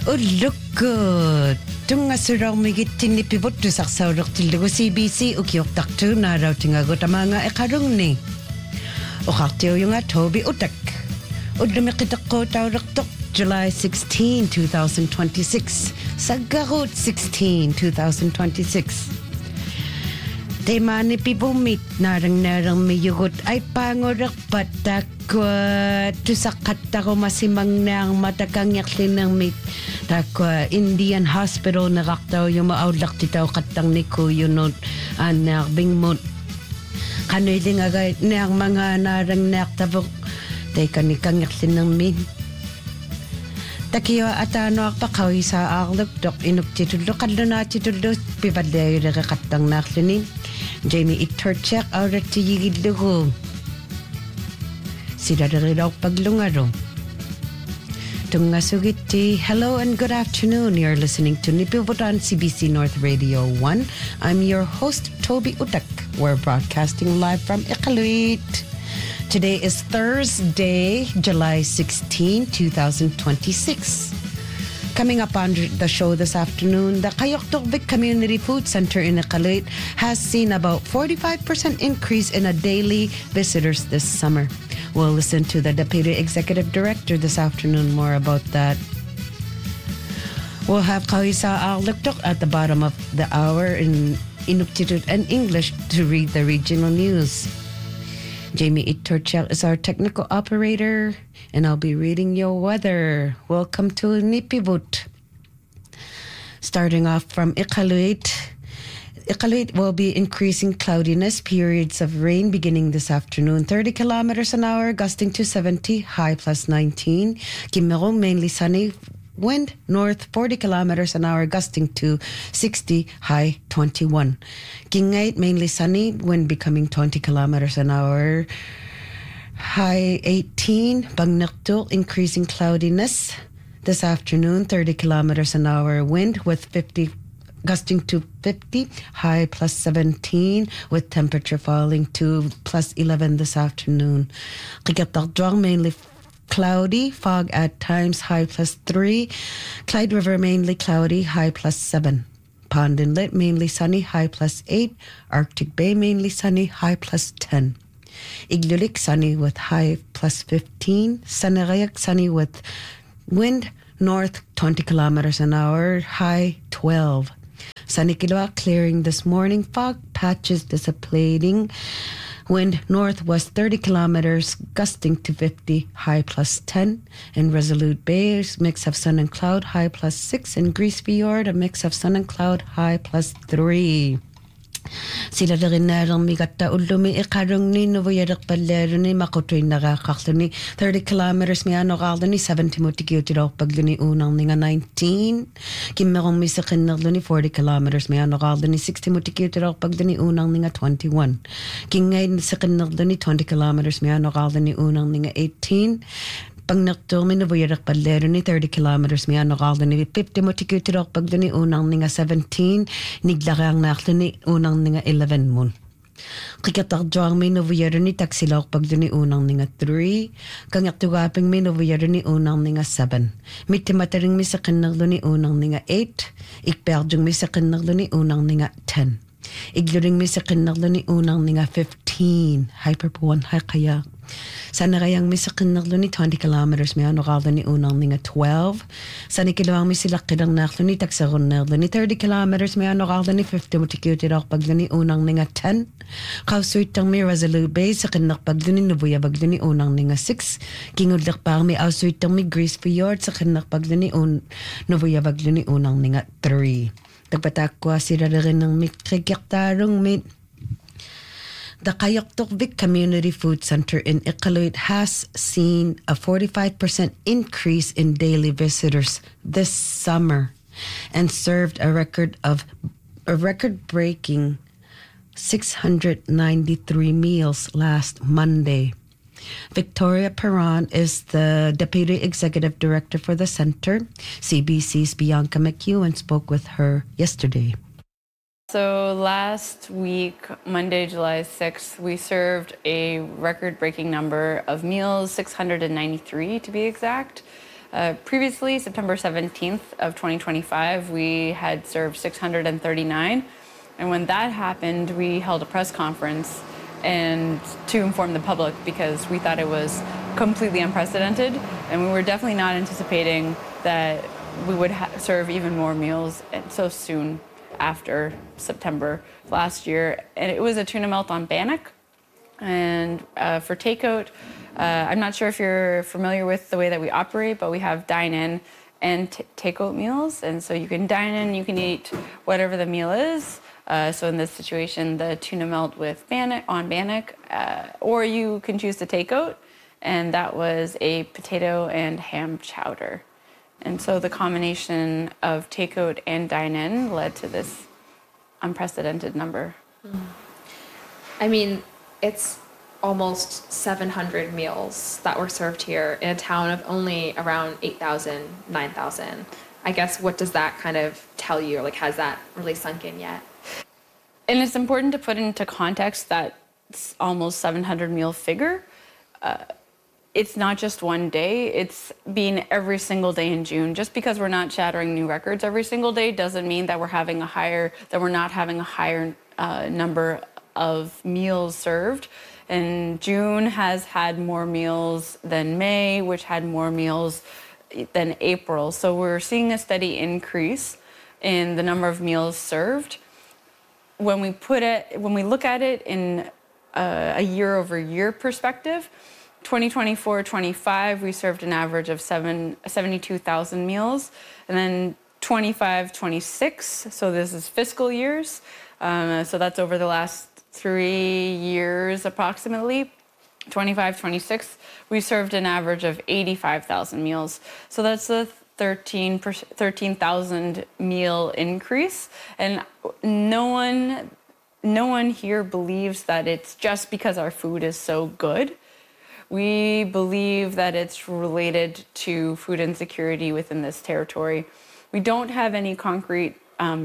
Ulukut. Tunga suramigit tinipibot to saksawdok tildugo CBC ukioktaktu na raw tingagot mga ekarung ni. Ukaktiyo yung Toby Utak. Udlumikitakko tawraktok July 16, 2026. Sagarot 16, 2026. Tema ni pibumit narang miyugot ay pangorak patak tusakat ako masimang nang matakang yaklin ng mit takwa Indian Hospital na raktaw yung maawlak titaw katang ni kuyo not anak bingmot kanoy din agay nang mga narang naktabok tay kanikang yaklin ng mit takiyo atano akpakaw sa aklok dok inuk titulo kadlo na titulo pibadlay katang naklinin Jamie Itorchak aurat tiyigid lugo. Sila daw paglungaro. Tunga sugiti. Hello and good afternoon. You're listening to Nipibot on CBC North Radio 1. I'm your host, Toby Utak. We're broadcasting live from Iqaluit. Today is Thursday, July 16, 2026. Coming up on the show this afternoon, the Kayoktukvik Community Food Center in Iqaluit has seen about 45% increase in a daily visitors this summer. We'll listen to the Deputy Executive Director this afternoon more about that. We'll have Kawisa Aluktok at the bottom of the hour in Inuktitut and English to read the regional news. Jamie Itorchak is our technical operator, and I'll be reading your weather. Welcome to Nipibut. Starting off from Iqaluit. Iqaluit will be increasing cloudiness, periods of rain beginning this afternoon. 30 kilometers an hour, gusting to 70, high plus 19. Kimirong, mainly sunny. Wind north 40 kilometers an hour, gusting to 60, high 21. Kingait, mainly sunny, wind becoming 20 kilometers an hour, high 18. Bangnaktul, increasing cloudiness this afternoon, 30 kilometers an hour, wind with 50, gusting to 50, high plus 17, with temperature falling to plus 11 this afternoon. Qigatakdwang, mainly cloudy, fog at times, high plus 3. Clyde River mainly cloudy, high plus 7. Pond Inlet mainly sunny, high plus 8. Arctic Bay mainly sunny, high plus 10. Igloolik sunny with high plus 15. Sanarayak sunny with wind north 20 kilometers an hour, high 12. Sanikilwa clearing this morning, fog patches dissipating. Wind northwest 30 kilometers, gusting to 50, high plus 10. In Resolute Bay, mix of sun and cloud, high plus 6. In Greece Fjord, a mix of sun and cloud, high plus 3. Sila rin narang migata ulumi ikarong ni nuvoyadak palero ni makotoy nakakaklo ni 30 kilometers mi ano kaldo ni 70 motikyo tirok paglo ni unang ni nga 19. Kimerong misakin naglo ni 40 kilometers mi ano kaldo ni 60 motikyo tirok paglo ni unang ni nga 21. Kingay misakin naglo ni 20 kilometers mi ano kaldo ni unang ni nga 18. Pag nakturmi na buyarak palero ni 30 kilometers mi ano kaldo ni 50 motikyo pagdo ni unang ni nga 17. Niglakang naklo ni unang ni nga 11 mun. Kikatakdwang mi na buyaro ni taksilok pagdo ni unang ni nga 3. Kangaktugaping mi na buyaro ni unang ni nga 7. Mitimataring mi sa kanaglo ni unang ni nga 8. Ikperdyung mi sa kanaglo ni unang ni nga 10. Igluring mi sa kanaglo ni unang ni nga 15. Hyperpuan hay kaya. Sana kayang mi sa kanaglo ni 20 kilometers mi ano kaldo ni unang ni nga 12. Sana kilawang mi sila kidang naklo ni taksaron naglo ni 30 kilometers mi ano kaldo ni 50 motikyo tirok paglo ni unang ni nga 10. Kausuitang mi Resolute Bay sa kanak paglo ni nubuya baglo ni unang ni nga 6. Kingudlak pang mi ausuitang mi Greece Fjord sa kanak paglo ni nubuya baglo ni unang ni nga 3. Tagpatakwa sila rin ng mikrikyaktarong mit. The Kayoktukvik Community Food Center in Iqaluit has seen a 45% increase in daily visitors this summer and served a record-breaking 693 meals last Monday. Victoria Perron is the Deputy Executive Director for the center. CBC's Bianca McEwen spoke with her yesterday. So last week, Monday, July 6th, we served a record-breaking number of meals, 693 to be exact. Previously, September 17th of 2025, we had served 639. And when that happened, we held a press conference and to inform the public because we thought it was completely unprecedented. And we were definitely not anticipating that we would serve even more meals so soon after September last year. And it was a tuna melt on Bannock. And for takeout, I'm not sure if you're familiar with the way that we operate, but we have dine-in and takeout meals. And so you can dine in, you can eat whatever the meal is. So in this situation, the tuna melt with Bannock, or you can choose to take out, and that was a potato and ham chowder. And so the combination of takeout and dine-in led to this unprecedented number. I mean, it's almost 700 meals that were served here in a town of only around 8,000, 9,000. I guess, what does that kind of tell you? Or like, has that really sunk in yet? And it's important to put into context that almost 700 meal figure. It's not just one day, it's been every single day in June. Just because we're not shattering new records every single day doesn't mean that we're not having a higher number of meals served. And June has had more meals than May, which had more meals than April. So we're seeing a steady increase in the number of meals served. When we look at it in a year-over-year perspective, 2024-25, we served an average of 72,000 meals. And then 25-26, so this is fiscal years. So that's over the last 3 years approximately. 25-26, we served an average of 85,000 meals. So that's a 13,000 meal increase. And no one here believes that it's just because our food is so good. We believe that it's related to food insecurity within this territory. We don't have any concrete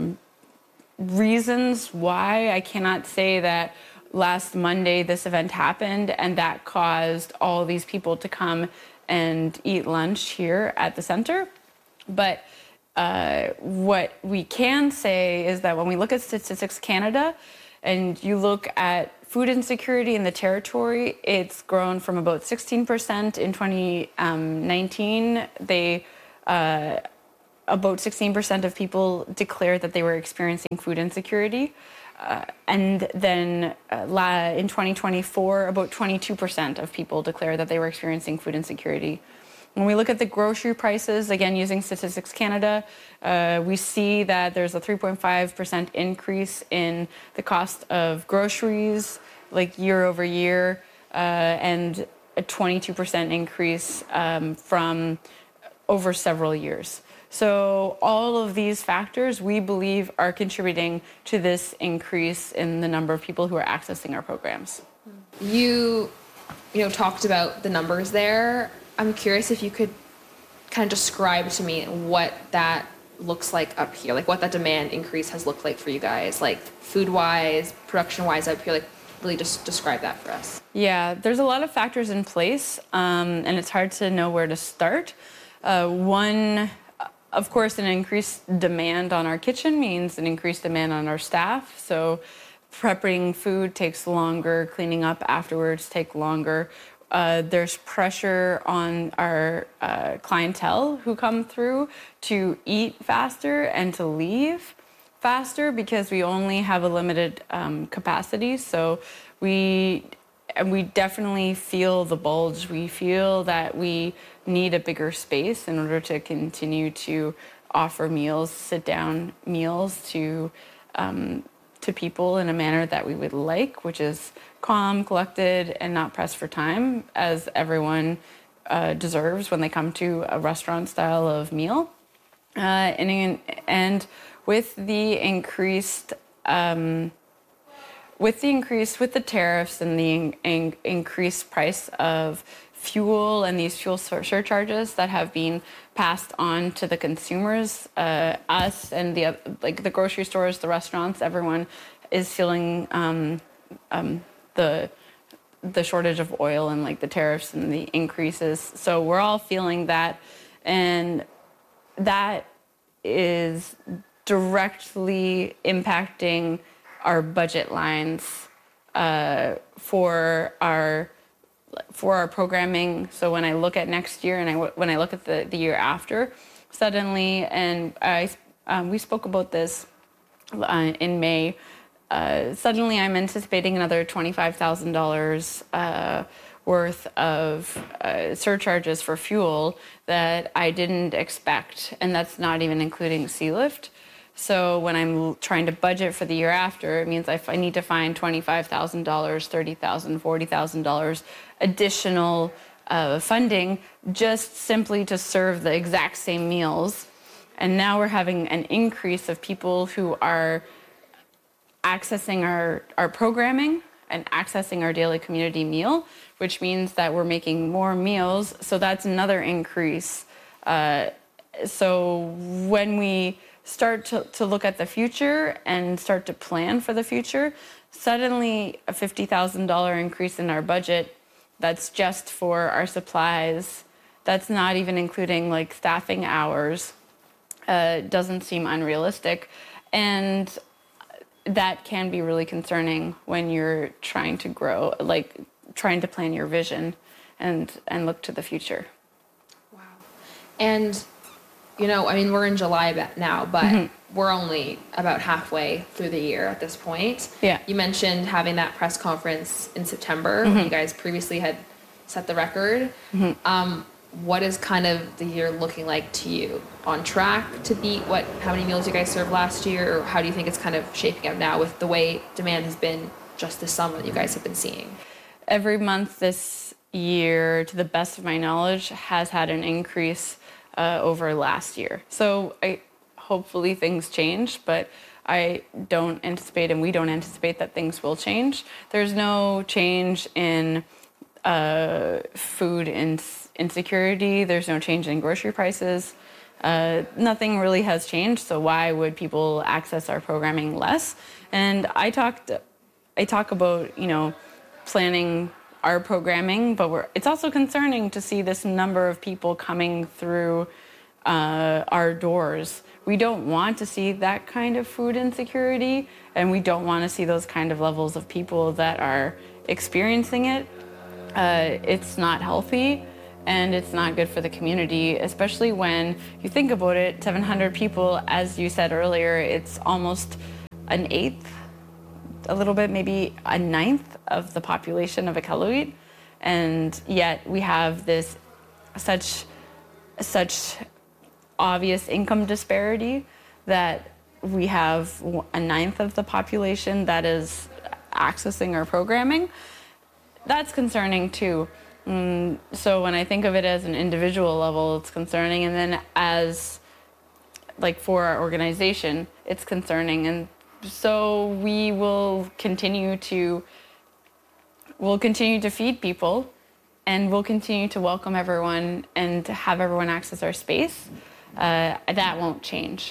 reasons why. I cannot say that last Monday this event happened and that caused all these people to come and eat lunch here at the center. But what we can say is that when we look at Statistics Canada and you look at food insecurity in the territory, it's grown from about 16% in 2019. About 16% of people declared that they were experiencing food insecurity. And then in 2024, about 22% of people declared that they were experiencing food insecurity. When we look at the grocery prices, again, using Statistics Canada, we see that there's a 3.5% increase in the cost of groceries, like year over year, and a 22% increase from over several years. So all of these factors, we believe, are contributing to this increase in the number of people who are accessing our programs. You talked about the numbers there. I'm curious if you could kind of describe to me what that looks like up here, like what that demand increase has looked like for you guys, like food-wise, production-wise up here, like really just describe that for us. Yeah, there's a lot of factors in place, and it's hard to know where to start. One, of course, an increased demand on our kitchen means an increased demand on our staff. So prepping food takes longer, cleaning up afterwards takes longer. There's pressure on our clientele who come through to eat faster and to leave faster because we only have a limited capacity. So we definitely feel the bulge. We feel that we need a bigger space in order to continue to offer meals, sit-down meals to people in a manner that we would like, which is calm, collected, and not pressed for time, as everyone deserves when they come to a restaurant style of meal. And with the tariffs and the increased price of fuel and these fuel surcharges that have been passed on to the consumers, us and the grocery stores, the restaurants, everyone is feeling the shortage of oil and like the tariffs and the increases. So we're all feeling that, And that is directly impacting our budget lines for our programming. So when I look at next year and when I look at the year after, suddenly, and we spoke about this in May, suddenly I'm anticipating another $25,000 worth of surcharges for fuel that I didn't expect, and that's not even including Sealift. So when I'm trying to budget for the year after, it means I need to find $25,000, $30,000, $40,000 additional funding just simply to serve the exact same meals. And now we're having an increase of people who are accessing our programming and accessing our daily community meal, which means that we're making more meals. So that's another increase. So when we start to look at the future and start to plan for the future, suddenly a $50,000 increase in our budget, that's just for our supplies, that's not even including like staffing hours, doesn't seem unrealistic. And that can be really concerning when you're trying to grow, like trying to plan your vision and look to the future. Wow. And, you know, I mean, we're in July now, but we're only about halfway through the year at this point. Yeah. You mentioned having that press conference in September when you guys previously had set the record. What is kind of the year looking like to you? On track to beat how many meals you guys served last year? Or how do you think it's kind of shaping up now with the way demand has been just this summer that you guys have been seeing? Every month this year, to the best of my knowledge, has had an increase over last year. So hopefully things change, but I don't anticipate, and we don't anticipate that things will change. There's no change in food insecurity. There's no change in grocery prices. Nothing really has changed. So why would people access our programming less? And I talk about, you know, planning our programming, but it's also concerning to see this number of people coming through our doors. We don't want to see that kind of food insecurity, and we don't want to see those kind of levels of people that are experiencing it. It's not healthy, and it's not good for the community, especially when you think about it, 700 people, as you said earlier, it's almost an eighth, a little bit, maybe a ninth of the population of Iqaluit, and yet we have this such obvious income disparity that we have a ninth of the population that is accessing our programming. That's concerning too. So when I think of it as an individual level, it's concerning, and then as like for our organization, it's concerning. And so we will continue to feed people, and we'll continue to welcome everyone and to have everyone access our space. That won't change.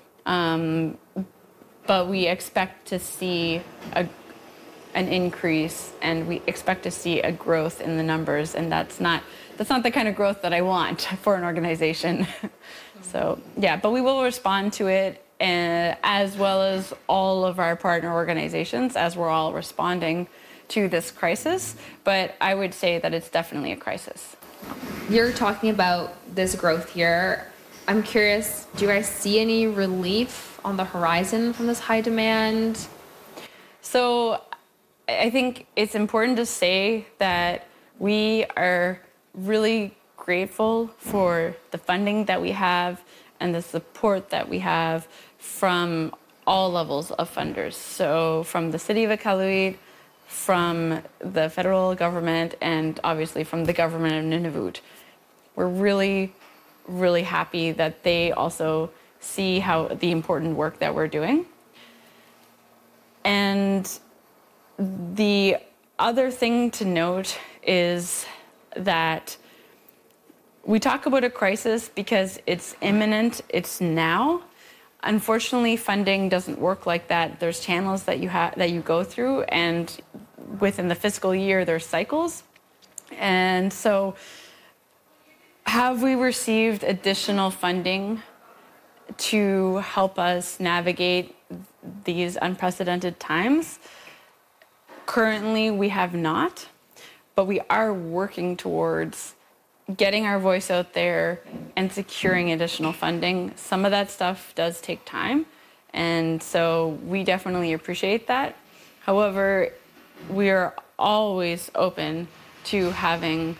But we expect to see an increase, and we expect to see a growth in the numbers, and that's not the kind of growth that I want for an organization. So yeah, but we will respond to it, as well as all of our partner organizations, as we're all responding to this crisis. But I would say that it's definitely a crisis. You're talking about this growth here. I'm curious, do you guys see any relief on the horizon from this high demand? So I think it's important to say that we are really grateful for the funding that we have and the support that we have from all levels of funders. So from the City of Iqaluit, from the federal government, and obviously from the government of Nunavut. We're really, really happy that they also see the important work that we're doing. And the other thing to note is that we talk about a crisis because it's imminent, it's now. Unfortunately, funding doesn't work like that. There's channels that you go through, and within the fiscal year, there's cycles. And so Have we received additional funding to help us navigate these unprecedented times? Currently, we have not, but we are working towards getting our voice out there and securing additional funding. Some of that stuff does take time, and so we definitely appreciate that. However, we are always open to having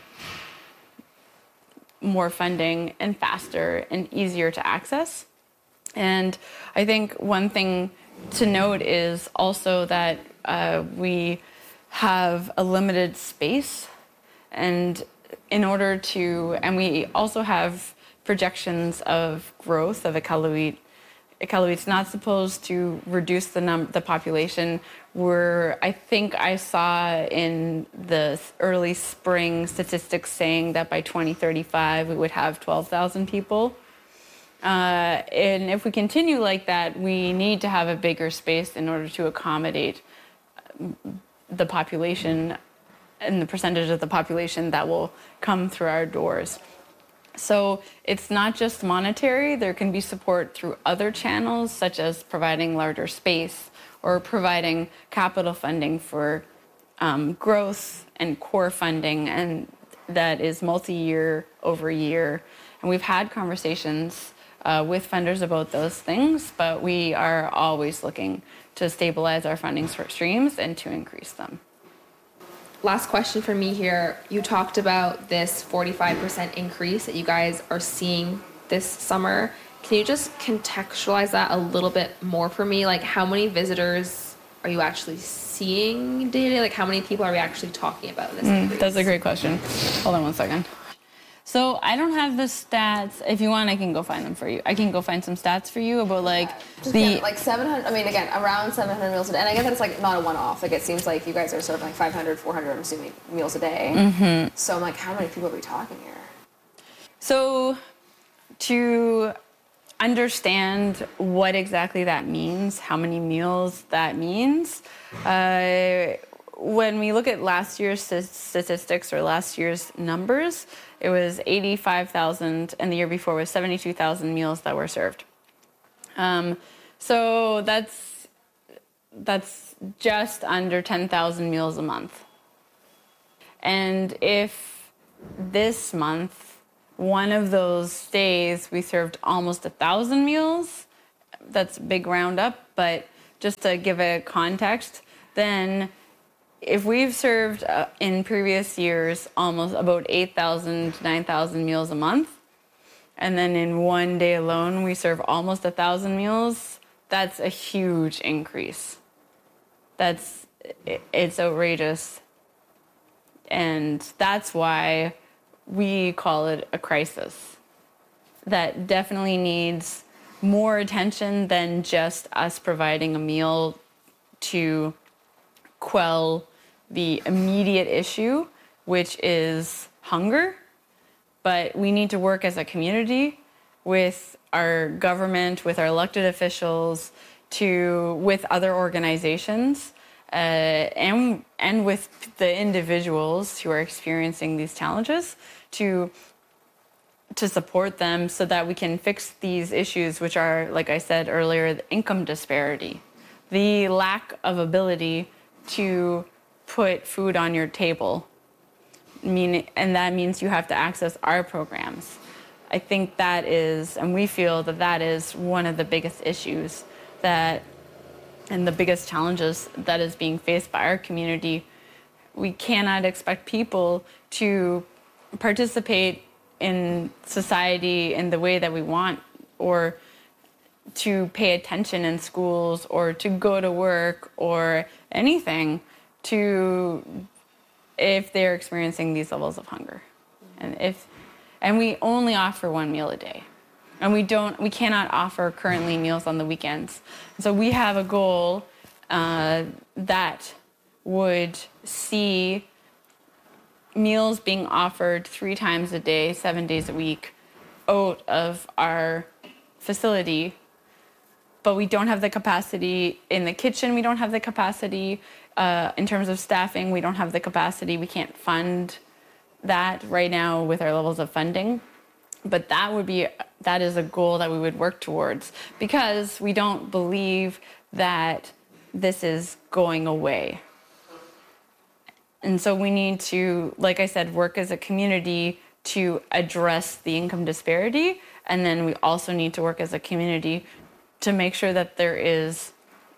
more funding and faster and easier to access. And I think one thing to note is also that we have a limited space, and and we also have projections of growth of Iqaluit. Iqaluit's not supposed to reduce the population. I think I saw in the early spring statistics saying that by 2035 we would have 12,000 people. And if we continue like that, we need to have a bigger space in order to accommodate the population and the percentage of the population that will come through our doors. So it's not just monetary. There can be support through other channels, such as providing larger space or providing capital funding for growth and core funding, and that is multi-year over year. And we've had conversations with funders about those things, but we are always looking to stabilize our funding streams and to increase them. Last question for me here. You talked about this 45% increase that you guys are seeing this summer. Can you just contextualize that a little bit more for me? Like, how many visitors are you actually seeing daily? Like, how many people are we actually talking about in this increase? That's a great question. Hold on one second. So I don't have the stats. If you want, I can go find them for you. I can go find some stats for you about like like 700. I mean, again, around 700 meals a day. And I get that it's like not a one-off. Like it seems like you guys are serving like 500, 400. I'm assuming meals a day. Mm-hmm. So I'm like, how many people are we talking here? So to understand what exactly that means, how many meals that means, when we look at last year's statistics or last year's numbers, it was 85,000, and the year before was 72,000 meals that were served. So that's just under 10,000 meals a month. And if this month, one of those days, we served almost 1,000 meals, that's a big roundup, but just to give a context, then if we've served in previous years almost about 8,000 to 9,000 meals a month, and then in one day alone we serve almost 1,000 meals, that's a huge increase. It's outrageous. And that's why we call it a crisis. That definitely needs more attention than just us providing a meal to quell the immediate issue, which is hunger. But we need to work as a community with our government, with our elected officials, with other organizations, and with the individuals who are experiencing these challenges to support them so that we can fix these issues, which are, like I said earlier, the income disparity, the lack of ability to put food on your table, and that means you have to access our programs. I think that is, and we feel that is one of the biggest issues and the biggest challenges that is being faced by our community. We cannot expect people to participate in society in the way that we want, or to pay attention in schools, or to go to work, or anything, if they're experiencing these levels of hunger. And we only offer one meal a day. And we cannot offer currently meals on the weekends. So we have a goal that would see meals being offered 3 times a day, 7 days a week, out of our facility. But we don't have the capacity in the kitchen. We don't have the capacity in terms of staffing. We don't have the capacity. We can't fund that right now with our levels of funding. But that is a goal that we would work towards, because we don't believe that this is going away. And so we need to, like I said, work as a community to address the income disparity. And then we also need to work as a community to make sure that there is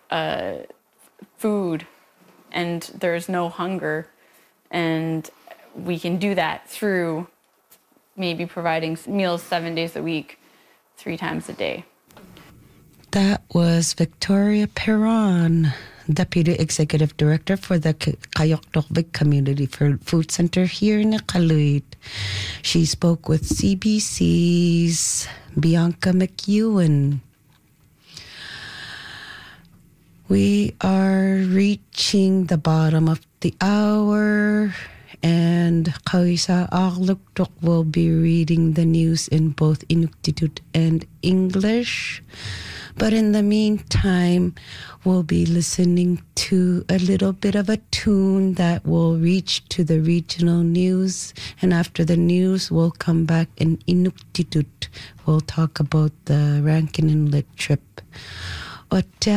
food and there's no hunger. And we can do that through maybe providing meals 7 days a week, 3 times a day. That was Victoria Perron, Deputy Executive Director for the Kayokdokvik Community Food Center here in Iqaluit. She spoke with CBC's Bianca McEwen. We are reaching the bottom of the hour, and Kawisa Agluktok will be reading the news in both Inuktitut and English. But in the meantime, we'll be listening to a little bit of a tune that will reach to the regional news. And after the news, we'll come back in Inuktitut. We'll talk about the Rankin Inlet trip.